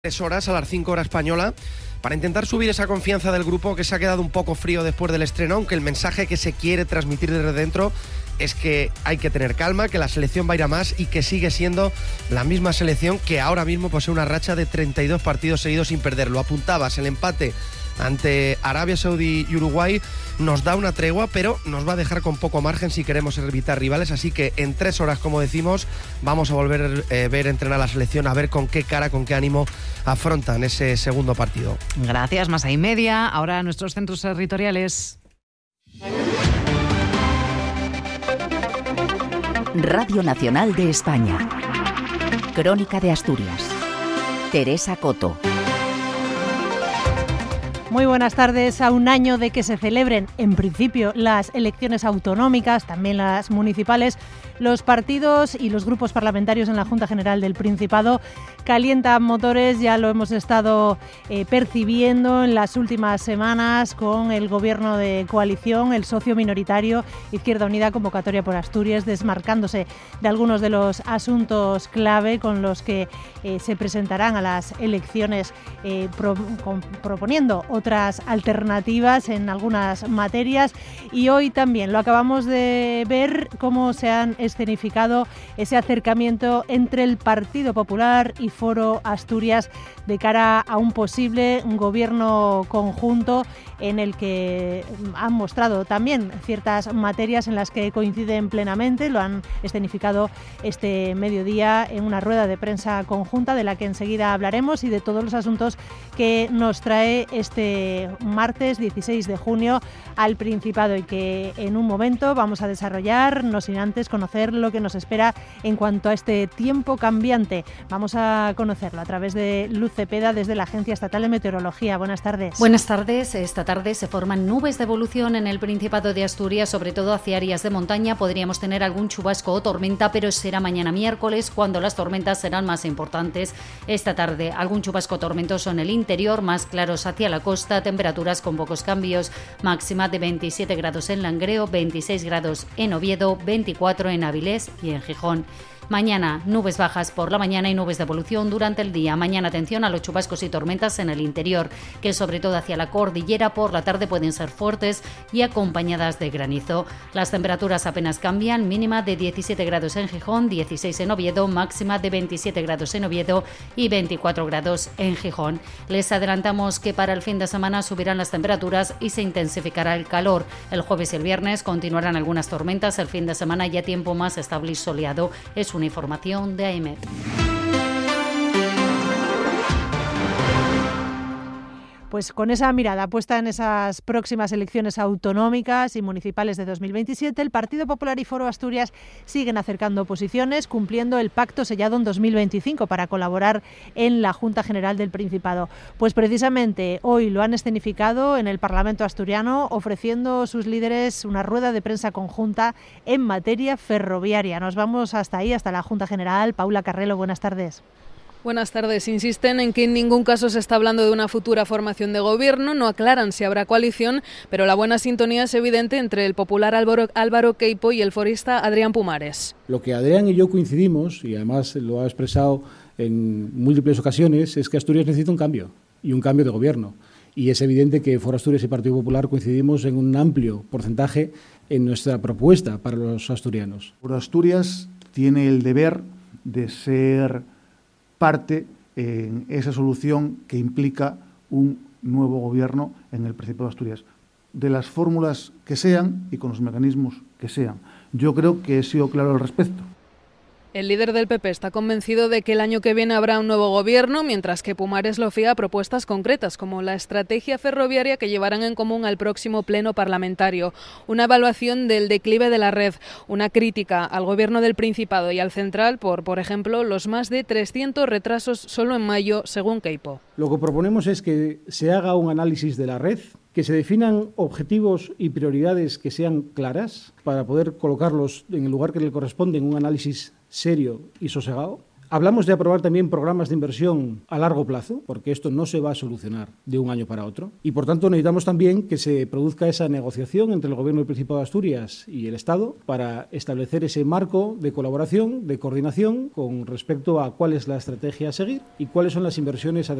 3 horas a las 5 horas española para intentar subir esa confianza del grupo que se ha quedado un poco frío después del estreno, aunque el mensaje que se quiere transmitir desde dentro es que hay que tener calma, que la selección va a ir a más y que sigue siendo la misma selección que ahora mismo posee una racha de 32 partidos seguidos sin perder. Lo apuntabas, el empate ante Arabia Saudí y Uruguay nos da una tregua, pero nos va a dejar con poco margen si queremos evitar rivales, así que en 3 horas, como decimos, vamos a volver a ver entrenar a la selección, a ver con qué cara, con qué ánimo afrontan ese segundo partido. Gracias, Masa y Media. Ahora a nuestros centros territoriales. Radio Nacional de España. Crónica de Asturias. Teresa Coto. Muy buenas tardes. A un año de que se celebren, en principio, las elecciones autonómicas, también las municipales, los partidos y los grupos parlamentarios en la Junta General del Principado calientan motores. Ya lo hemos estado percibiendo en las últimas semanas con el gobierno de coalición, el socio minoritario Izquierda Unida Convocatoria por Asturias, desmarcándose de algunos de los asuntos clave con los que se presentarán a las elecciones, proponiendo otras alternativas en algunas materias. Y hoy también lo acabamos de ver cómo se han escenificado ese acercamiento entre el Partido Popular y Foro Asturias de cara a un posible gobierno conjunto en el que han mostrado también ciertas materias en las que coinciden plenamente. Lo han escenificado este mediodía en una rueda de prensa conjunta de la que enseguida hablaremos, y de todos los asuntos que nos trae este martes 16 de junio al Principado, y que en un momento vamos a desarrollar, no sin antes conocer lo que nos espera en cuanto a este tiempo cambiante. Vamos a conocerlo a través de Luz Cepeda desde la Agencia Estatal de Meteorología. Buenas tardes. Buenas tardes. Esta tarde se forman nubes de evolución en el Principado de Asturias, sobre todo hacia áreas de montaña. Podríamos tener algún chubasco o tormenta, pero será mañana miércoles cuando las tormentas serán más importantes. Esta tarde algún chubasco tormentoso en el interior, más claros hacia la costa, temperaturas con pocos cambios, máxima de 27 grados en Langreo, 26 grados en Oviedo, 24 en Avilés y en Gijón. Mañana, nubes bajas por la mañana y nubes de evolución durante el día. Mañana atención a los chubascos y tormentas en el interior, que sobre todo hacia la cordillera por la tarde pueden ser fuertes y acompañadas de granizo. Las temperaturas apenas cambian, mínima de 17 grados en Gijón, 16 en Oviedo, máxima de 27 grados en Oviedo y 24 grados en Gijón. Les adelantamos que para el fin de semana subirán las temperaturas y se intensificará el calor. El jueves y el viernes continuarán algunas tormentas, el fin de semana ya tiempo más estable y soleado. Es una información de AEMET. Pues con esa mirada puesta en esas próximas elecciones autonómicas y municipales de 2027, el Partido Popular y Foro Asturias siguen acercando posiciones, cumpliendo el pacto sellado en 2025 para colaborar en la Junta General del Principado. Pues precisamente hoy lo han escenificado en el Parlamento asturiano, ofreciendo sus líderes una rueda de prensa conjunta en materia ferroviaria. Nos vamos hasta ahí, hasta la Junta General. Paula Carrelo, buenas tardes. Buenas tardes. Insisten en que en ningún caso se está hablando de una futura formación de gobierno, no aclaran si habrá coalición, pero la buena sintonía es evidente entre el popular Álvaro Queipo y el forista Adrián Pumares. Lo que Adrián y yo coincidimos, y además lo ha expresado en múltiples ocasiones, es que Asturias necesita un cambio, y un cambio de gobierno. Y es evidente que Foro Asturias y Partido Popular coincidimos en un amplio porcentaje en nuestra propuesta para los asturianos. Foro Asturias tiene el deber de ser parte en esa solución que implica un nuevo gobierno en el Principado de Asturias, de las fórmulas que sean y con los mecanismos que sean. Yo creo que he sido claro al respecto. El líder del PP está convencido de que el año que viene habrá un nuevo gobierno, mientras que Pumares lo fía a propuestas concretas, como la estrategia ferroviaria que llevarán en común al próximo pleno parlamentario, una evaluación del declive de la red, una crítica al gobierno del Principado y al central por ejemplo, los más de 300 retrasos solo en mayo, según Queipo. Lo que proponemos es que se haga un análisis de la red, que se definan objetivos y prioridades que sean claras para poder colocarlos en el lugar que le corresponde en un análisis serio y sosegado. Hablamos de aprobar también programas de inversión a largo plazo, porque esto no se va a solucionar de un año para otro. Y por tanto necesitamos también que se produzca esa negociación entre el Gobierno del Principado de Asturias y el Estado para establecer ese marco de colaboración, de coordinación con respecto a cuál es la estrategia a seguir y cuáles son las inversiones adecuadas